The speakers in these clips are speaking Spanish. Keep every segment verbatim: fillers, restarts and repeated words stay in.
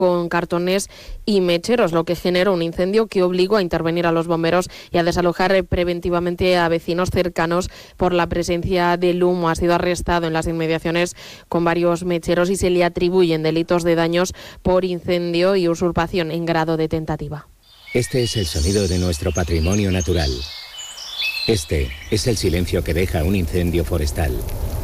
con cartones y mecheros, lo que generó un incendio que obligó a intervenir a los bomberos y a desalojar preventivamente a vecinos cercanos por la presencia del humo. Ha sido arrestado en las inmediaciones con varios mecheros y se le atribuyen delitos de daños por incendio y usurpación en grado de tentativa. Este es el sonido de nuestro patrimonio natural. Este es el silencio que deja un incendio forestal.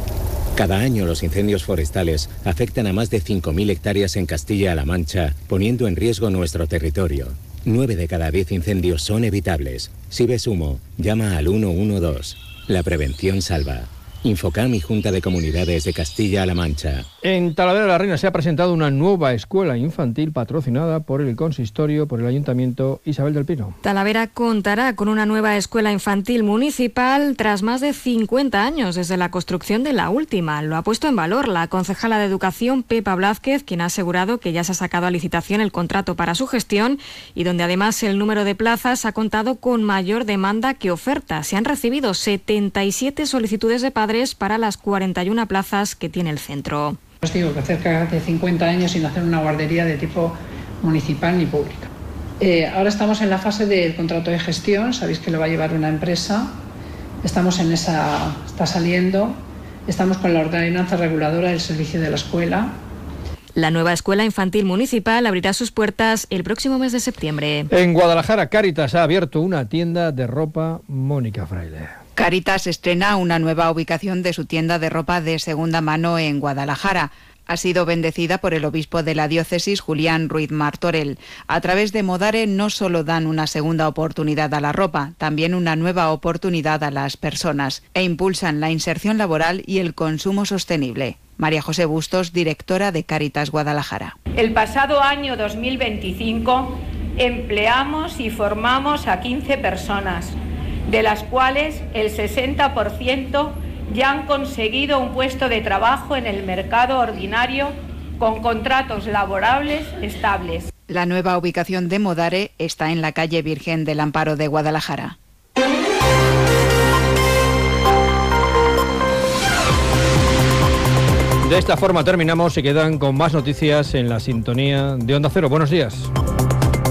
Cada año los incendios forestales afectan a más de cinco mil hectáreas en Castilla-La Mancha, poniendo en riesgo nuestro territorio. Nueve de cada diez incendios son evitables. Si ves humo, llama al uno uno dos. La prevención salva. Infocam y Junta de Comunidades de Castilla-La Mancha. En Talavera de la Reina se ha presentado una nueva escuela infantil patrocinada por el Consistorio, por el Ayuntamiento. Isabel del Pino. Talavera contará con una nueva escuela infantil municipal tras más de cincuenta años desde la construcción de la última. Lo ha puesto en valor la concejala de Educación, Pepa Blázquez, quien ha asegurado que ya se ha sacado a licitación el contrato para su gestión y donde además el número de plazas ha contado con mayor demanda que oferta. Se han recibido setenta y siete solicitudes de padres para las cuarenta y una plazas que tiene el centro. Os digo que cerca de cincuenta años sin hacer una guardería de tipo municipal ni pública. Eh, ahora estamos en la fase del contrato de gestión, sabéis que lo va a llevar una empresa, estamos en esa, está saliendo, estamos con la ordenanza reguladora del servicio de la escuela. La nueva escuela infantil municipal abrirá sus puertas el próximo mes de septiembre. En Guadalajara, Cáritas ha abierto una tienda de ropa. Mónica Fraile. Cáritas estrena una nueva ubicación de su tienda de ropa de segunda mano en Guadalajara. Ha sido bendecida por el obispo de la diócesis, Julián Ruiz Martorell. A través de Modare no solo dan una segunda oportunidad a la ropa, también una nueva oportunidad a las personas e impulsan la inserción laboral y el consumo sostenible. María José Bustos, directora de Cáritas Guadalajara. El pasado año dos mil veinticinco empleamos y formamos a quince personas, de las cuales el sesenta por ciento ya han conseguido un puesto de trabajo en el mercado ordinario con contratos laborables estables. La nueva ubicación de Modare está en la calle Virgen del Amparo de Guadalajara. De esta forma terminamos y quedan con más noticias en la sintonía de Onda Cero. Buenos días.